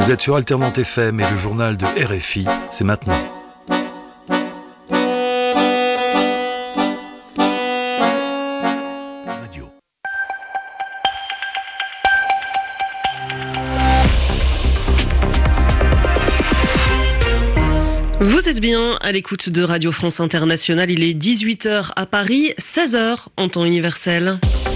Vous êtes sur Alternante FM et le journal de RFI, c'est maintenant. Radio. Vous êtes bien à l'écoute de Radio France Internationale. Il est 18h à Paris, 16h en temps universel.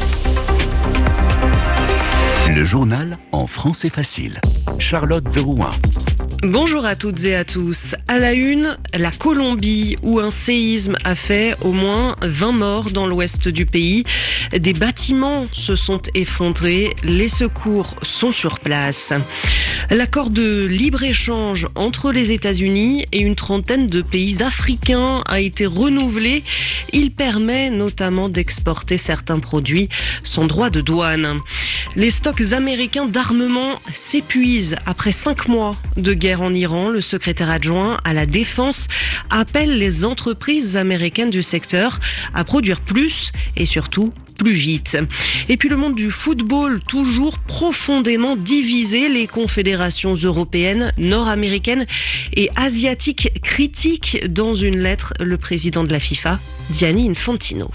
Le journal en français facile. Charlotte de Rouen. Bonjour à toutes et à tous. À la une, la Colombie, où un séisme a fait au moins 20 morts dans l'ouest du pays. Des bâtiments se sont effondrés. Les secours sont sur place. L'accord de libre-échange entre les États-Unis et une trentaine de pays africains a été renouvelé. Il permet notamment d'exporter certains produits sans droit de douane. Les stocks américains d'armement s'épuisent après 5 mois de guerre en Iran. Le secrétaire adjoint à la Défense appelle les entreprises américaines du secteur à produire plus et surtout plus vite. Et puis le monde du football, toujours profondément divisé. Les confédérations européennes, nord-américaines et asiatiques critiquent dans une lettre le président de la FIFA, Gianni Infantino.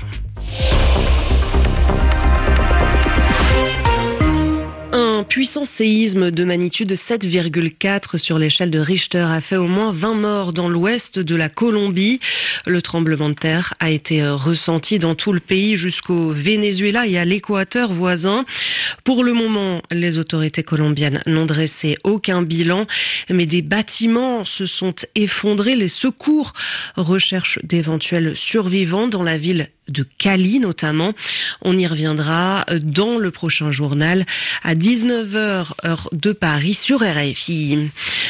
Un puissant séisme de magnitude 7,4 sur l'échelle de Richter a fait au moins 20 morts dans l'ouest de la Colombie. Le tremblement de terre a été ressenti dans tout le pays jusqu'au Venezuela et à l'Équateur voisin. Pour le moment, les autorités colombiennes n'ont dressé aucun bilan, mais des bâtiments se sont effondrés. Les secours recherchent d'éventuels survivants dans la ville de Cali notamment. On y reviendra dans le prochain journal à 19h heure de Paris sur RFI.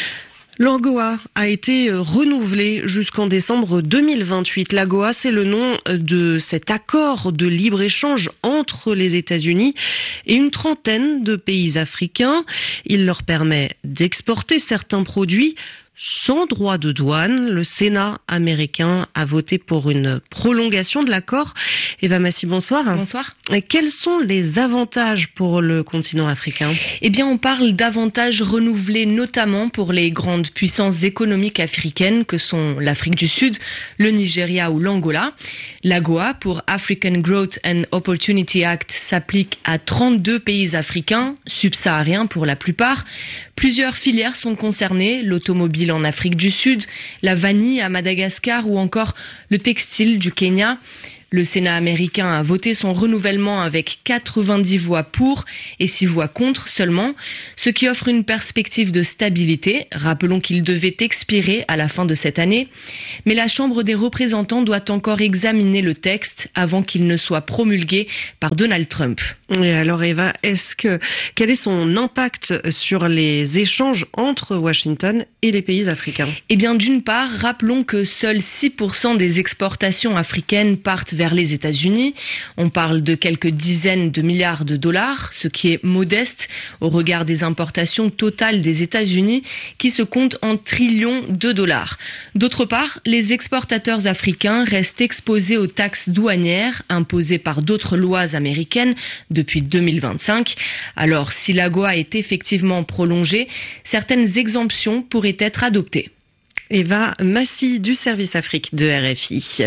L'AGOA a été renouvelée jusqu'en décembre 2028. L'AGOA, c'est le nom de cet accord de libre-échange entre les États-Unis et une trentaine de pays africains. Il leur permet d'exporter certains produits sans droit de douane. Le Sénat américain a voté pour une prolongation de l'accord. Eva Massy, bonsoir. Bonsoir. Quels sont les avantages pour le continent africain ? Eh bien, on parle d'avantages renouvelés notamment pour les grandes puissances économiques africaines que sont l'Afrique du Sud, le Nigeria ou l'Angola. L'AGOA, pour African Growth and Opportunity Act, s'applique à 32 pays africains, subsahariens pour la plupart. Plusieurs filières sont concernées, l'automobile en Afrique du Sud, la vanille à Madagascar ou encore le textile du Kenya. Le Sénat américain a voté son renouvellement avec 90 voix pour et 6 voix contre seulement, ce qui offre une perspective de stabilité. Rappelons qu'il devait expirer à la fin de cette année. Mais la Chambre des représentants doit encore examiner le texte avant qu'il ne soit promulgué par Donald Trump. Et alors Eva, quel est son impact sur les échanges entre Washington et les pays africains ? Eh bien, d'une part, rappelons que seuls 6% des exportations africaines partent vers les États-Unis. On parle de quelques dizaines de milliards de dollars, ce qui est modeste au regard des importations totales des États-Unis qui se comptent en trillions de dollars. D'autre part, les exportateurs africains restent exposés aux taxes douanières imposées par d'autres lois américaines depuis 2025. Alors, si l'AGOA est effectivement prolongée, certaines exemptions pourraient être adoptées. Eva Massy du service Afrique de RFI.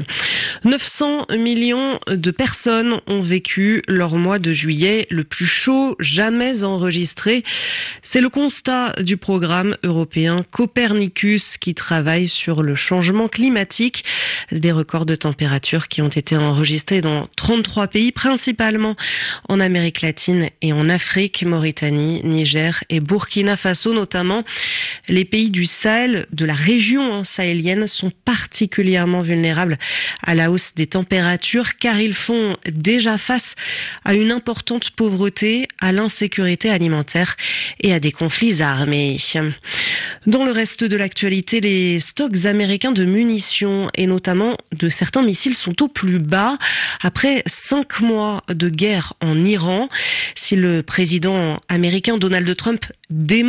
900 millions de personnes ont vécu leur mois de juillet le plus chaud jamais enregistré. C'est le constat du programme européen Copernicus qui travaille sur le changement climatique. Des records de température qui ont été enregistrés dans 33 pays, principalement en Amérique latine et en Afrique, Mauritanie, Niger et Burkina Faso notamment. Les pays du Sahel, de la région sahéliennes sont particulièrement vulnérables à la hausse des températures car ils font déjà face à une importante pauvreté, à l'insécurité alimentaire et à des conflits armés. Dans le reste de l'actualité, les stocks américains de munitions et notamment de certains missiles sont au plus bas après 5 mois de guerre en Iran. Si le président américain Donald Trump dément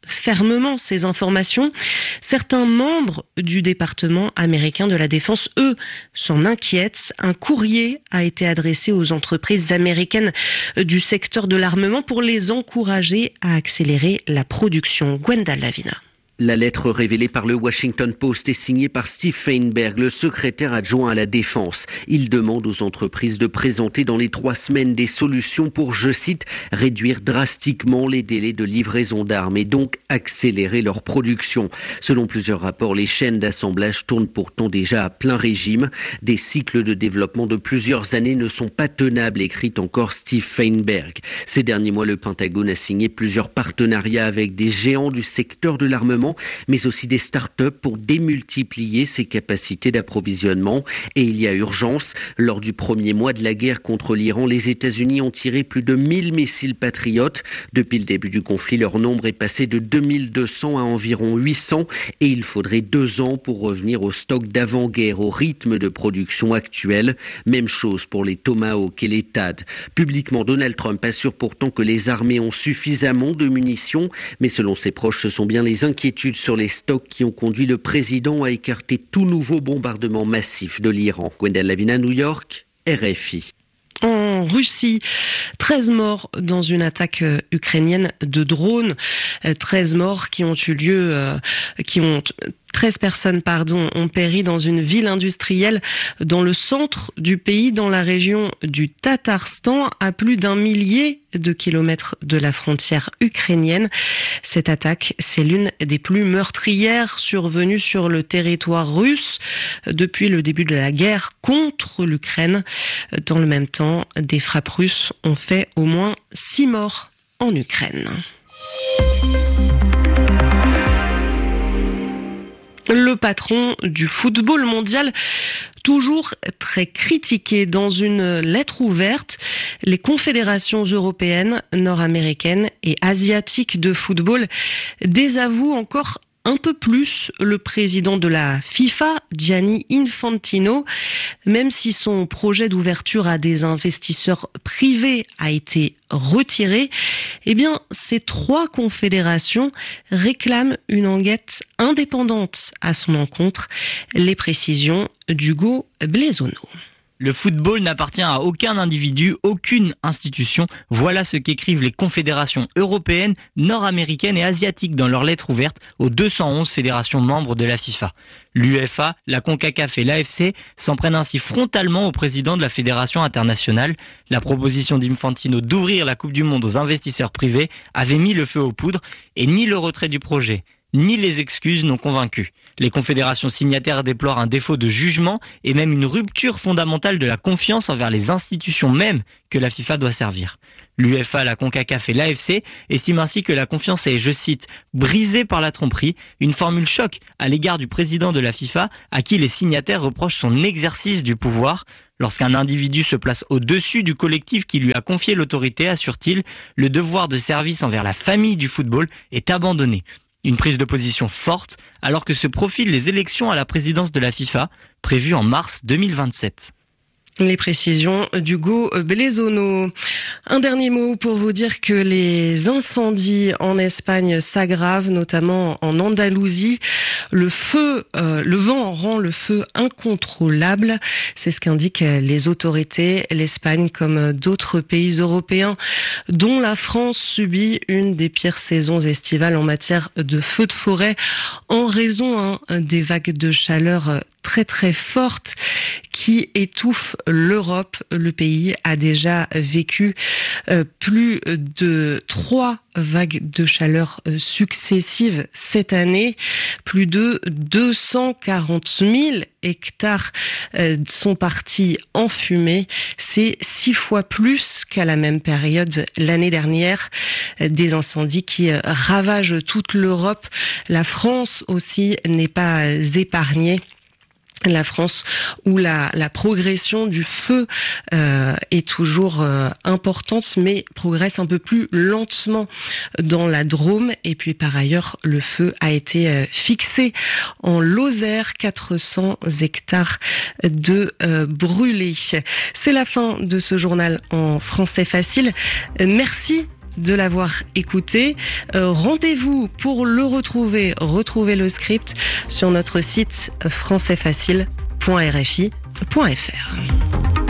fermement ces informations. Certains membres du département américain de la Défense, eux, s'en inquiètent. Un courrier a été adressé aux entreprises américaines du secteur de l'armement pour les encourager à accélérer la production. Gwenda Lavina. La lettre révélée par le Washington Post est signée par Steve Feinberg, le secrétaire adjoint à la Défense. Il demande aux entreprises de présenter dans les 3 semaines des solutions pour, je cite, réduire drastiquement les délais de livraison d'armes et donc accélérer leur production. Selon plusieurs rapports, les chaînes d'assemblage tournent pourtant déjà à plein régime. Des cycles de développement de plusieurs années ne sont pas tenables, écrit encore Steve Feinberg. Ces derniers mois, le Pentagone a signé plusieurs partenariats avec des géants du secteur de l'armement, mais aussi des start-up pour démultiplier ses capacités d'approvisionnement. Et il y a urgence. Lors du premier mois de la guerre contre l'Iran, les États-Unis ont tiré plus de 1000 missiles Patriot. Depuis le début du conflit, leur nombre est passé de 2200 à environ 800 et il faudrait 2 ans pour revenir au stock d'avant-guerre, au rythme de production actuel. Même chose pour les Tomahawk et les THAAD. Publiquement, Donald Trump assure pourtant que les armées ont suffisamment de munitions, mais selon ses proches, ce sont bien les inquiétudes sur les stocks qui ont conduit le président à écarter tout nouveau bombardement massif de l'Iran. Gwenda Lavina, New York, RFI. En Russie, 13 morts dans une attaque ukrainienne de drones. 13 morts qui ont eu lieu, 13 personnes ont péri dans une ville industrielle dans le centre du pays, dans la région du Tatarstan, à plus d'1 millier de kilomètres de la frontière ukrainienne. Cette attaque, c'est l'une des plus meurtrières survenues sur le territoire russe depuis le début de la guerre contre l'Ukraine. Dans le même temps, des frappes russes ont fait au moins 6 morts en Ukraine. Le patron du football mondial, toujours très critiqué. Dans une lettre ouverte, les confédérations européennes, nord-américaines et asiatiques de football désavouent encore un peu plus le président de la FIFA, Gianni Infantino, même si son projet d'ouverture à des investisseurs privés a été retiré. Eh bien, ces 3 confédérations réclament une enquête indépendante à son encontre. Les précisions d'Hugo Blaisono. Le football n'appartient à aucun individu, aucune institution. Voilà ce qu'écrivent les confédérations européennes, nord-américaines et asiatiques dans leur lettre ouverte aux 211 fédérations membres de la FIFA. L'UEFA, la CONCACAF et l'AFC s'en prennent ainsi frontalement au président de la fédération internationale. La proposition d'Infantino d'ouvrir la Coupe du Monde aux investisseurs privés avait mis le feu aux poudres et ni le retrait du projet, ni les excuses n'ont convaincu. Les confédérations signataires déplorent un défaut de jugement et même une rupture fondamentale de la confiance envers les institutions mêmes que la FIFA doit servir. L'UEFA, la CONCACAF et l'AFC estiment ainsi que la confiance est, je cite, brisée par la tromperie, une formule choc à l'égard du président de la FIFA à qui les signataires reprochent son exercice du pouvoir. Lorsqu'un individu se place au-dessus du collectif qui lui a confié l'autorité, assure-t-il, le devoir de service envers la famille du football est abandonné. Une prise de position forte alors que se profilent les élections à la présidence de la FIFA, prévues en mars 2027. Les précisions d'Hugo Blaisono. Un dernier mot pour vous dire que les incendies en Espagne s'aggravent, notamment en Andalousie. Le vent rend le feu incontrôlable. C'est ce qu'indiquent les autorités. L'Espagne, comme d'autres pays européens, dont la France, subit une des pires saisons estivales en matière de feux de forêt en raison des vagues de chaleur très très fortes qui étouffent l'Europe. Le pays a déjà vécu plus de 3 vagues de chaleur successives cette année. Plus de 240 000 hectares sont partis en fumée. C'est 6 fois plus qu'à la même période l'année dernière. Des incendies qui ravagent toute l'Europe. La France aussi n'est pas épargnée. La France où la progression du feu est toujours importante, mais progresse un peu plus lentement dans la Drôme. Et puis par ailleurs, le feu a été fixé en Lozère, 400 hectares de brûlés. C'est la fin de ce journal en français facile. Merci de l'avoir écouté. Rendez-vous pour le retrouver le script sur notre site françaisfacile.rfi.fr.